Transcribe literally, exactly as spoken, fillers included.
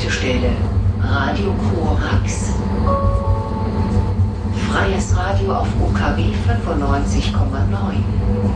Haltestelle Radio Korax. Freies Radio auf U K W fünfundneunzig Komma neun.